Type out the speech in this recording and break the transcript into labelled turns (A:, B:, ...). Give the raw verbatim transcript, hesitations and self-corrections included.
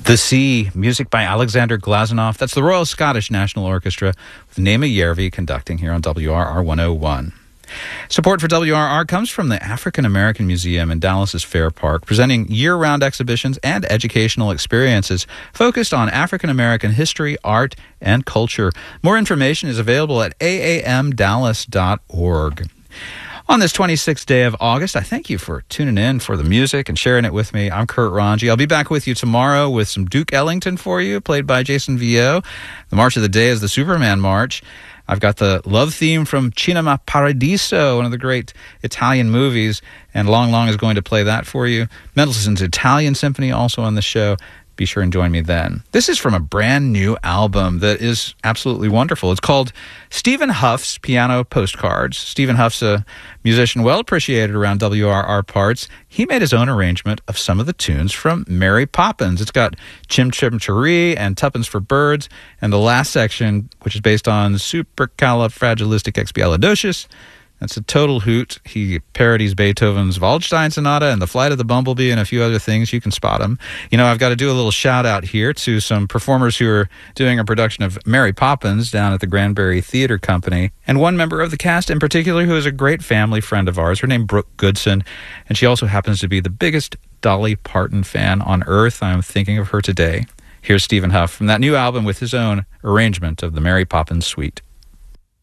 A: The Sea, music by Alexander Glazunov. That's the Royal Scottish National Orchestra with Naima Järvi conducting here on W R R one oh one. Support for W R R comes from the African American Museum in Dallas's Fair Park, presenting year-round exhibitions and educational experiences focused on African American history, art, and culture. More information is available at a a m dallas dot org. On this twenty-sixth day of August, I thank you for tuning in for the music and sharing it with me. I'm Kurt Ranji. I'll be back with you tomorrow with some Duke Ellington for you, played by Jason Vio. The March of the Day is the Superman March. I've got the love theme from Cinema Paradiso, one of the great Italian movies, and Long Long is going to play that for you. Mendelssohn's Italian Symphony also on the show. Be sure and join me then. This is from a brand new album that is absolutely wonderful. It's called Stephen Huff's Piano Postcards. Stephen Huff's a musician well appreciated around W R R parts. He made his own arrangement of some of the tunes from Mary Poppins. It's got Chim Chim Cheree and Tuppence for Birds, and the last section, which is based on Supercalifragilisticexpialidocious. That's a total hoot. He parodies Beethoven's Waldstein Sonata and The Flight of the Bumblebee and a few other things. You can spot him. You know, I've got to do a little shout out here to some performers who are doing a production of Mary Poppins down at the Granbury Theater Company. And one member of the cast in particular who is a great family friend of ours. Her name Brooke Goodson. And she also happens to be the biggest Dolly Parton fan on earth. I'm thinking of her today. Here's Stephen Huff from that new album with his own arrangement of the Mary Poppins Suite.